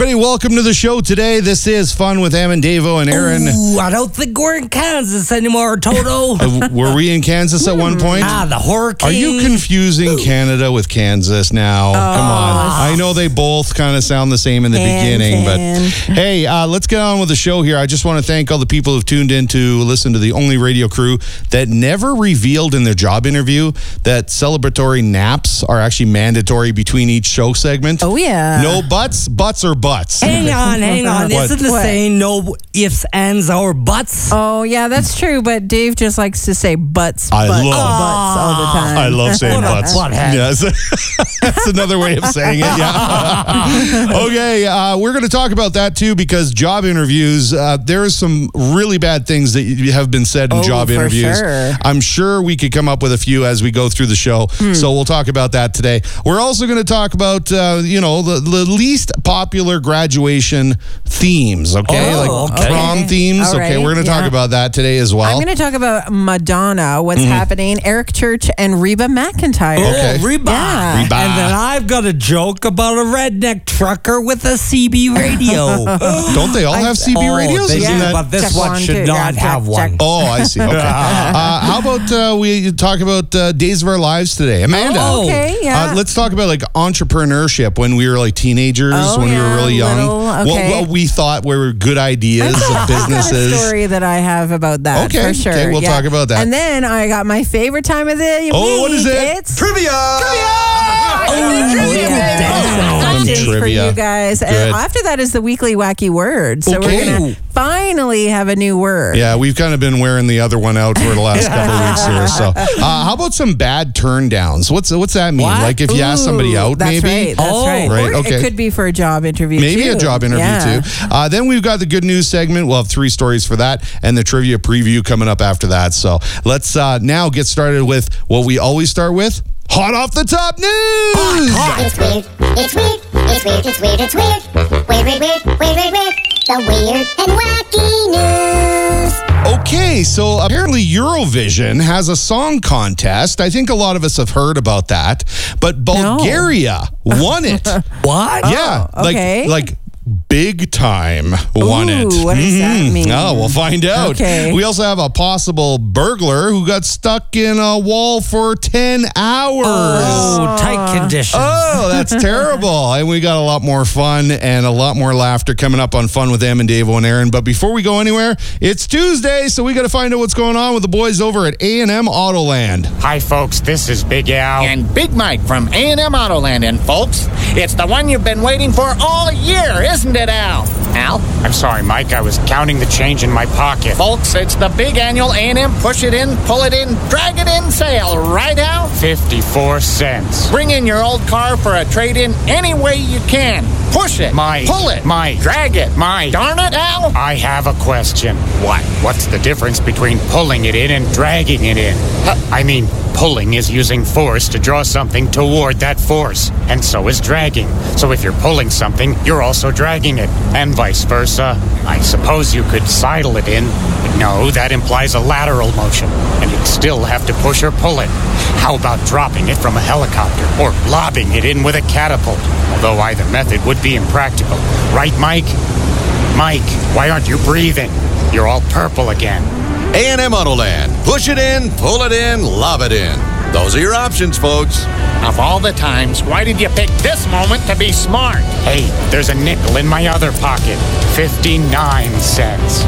everybody. Welcome to the show today. This is Fun with Am and Davo and Aaron. Ooh, I don't think we're in Kansas anymore, Toto. Were we in Kansas at one point? The hurricane. Are you confusing Canada with Kansas now? Come on. I know they both kind of sound the same in the beginning, but hey, let's get on with the show here. I just want to thank all the people who've tuned in to listen to the only radio crew that never revealed in their job interview that celebratory naps are actually mandatory between each show segment. Oh, yeah. No buts or butts. Hang on. What? Isn't the saying no ifs, ands, or buts? Oh, yeah, that's true. But Dave just likes to say butts I love butts all the time. I love saying butts. Butthead. Yes. That's another way of saying it, yeah. Okay, we're going to talk about that too because job interviews, there are some really bad things that have been said in job interviews. Sure. I'm sure we could come up with a few as we go through the show. So we'll talk about that today. We're also going to talk about, the least popular graduation themes, okay? Prom themes. All right, okay, we're going to talk about that today as well. I'm going to talk about Madonna, what's happening, Eric Church, and Reba McEntire. Okay. Reba. Yeah. Reba. And then I've got a joke about a redneck trucker with a CB radio. Don't they all have CB radios? They Isn't do, that- but this Check one one, should two, not yeah, have check, one. check. Oh, I see. Okay. How about we talk about Days of Our Lives today? Amanda. Oh, okay, yeah. Let's talk about like entrepreneurship when we were like teenagers, when we were really young. okay. What we thought were good ideas of I've got a businesses. story that I have about that, Okay, for sure. okay, we'll talk about that. And then I got my favorite time of the week. Oh, what is it? It's Trivia! questions for Trivia. you guys. Good. And after that is the weekly wacky word. So Okay. we're going to finally have a new word. Yeah, we've kind of been wearing the other one out for the last couple of weeks here. So, how about some bad turn downs? What's that mean? What? Like if you ask somebody out, that's maybe? Right, that's right. Right, Or okay. it could be for a job interview Maybe too. a job interview Yeah. too. Then we've got the good news segment. We'll have 3 stories for that and the trivia preview coming up after that. So let's now get started with what we always start with. Hot off the top news! It's weird, it's weird, it's weird, it's weird, it's weird. Weird, weird, weird, weird, weird, weird. The weird and wacky news. Okay, so apparently Eurovision has a song contest. I think a lot of us have heard about that. But Bulgaria won it. What? Yeah, okay. like big time won it. What does that mean? Oh, we'll find out. Okay. We also have a possible burglar who got stuck in a wall for 10 hours. Oh, tight conditions. Oh, that's terrible. And we got a lot more fun and a lot more laughter coming up on Fun with Em and Davo and Aaron. But before we go anywhere, it's Tuesday, so we got to find out what's going on with the boys over at A&M Autoland. Hi, folks. This is Big Al and Big Mike from A&M Autoland. And, folks, it's the one you've been waiting for all year, isn't it, Al? Al? I'm sorry, Mike. I was counting the change in my pocket. Folks, it's the big annual A&M push it in, pull it in, drag it in sale. Right, Al? 54 cents. Bring in your old car for a trade-in any way you can. Push it. Pull it. Drag it. Darn it, Al? I have a question. What? What's the difference between pulling it in and dragging it in? I mean, pulling is using force to draw something toward that force, and so is dragging. So if you're pulling something, you're also dragging it, and vice versa. I suppose you could sidle it in, but no, that implies a lateral motion, and you'd still have to push or pull it. How about dropping it from a helicopter, or lobbing it in with a catapult? Although either method would be impractical. Right, Mike? Mike, why aren't you breathing? You're all purple again. A&M Autoland. Push it in, pull it in, lob it in. Those are your options, folks. Of all the times, why did you pick this moment to be smart? Hey, there's a nickel in my other pocket. 59 cents.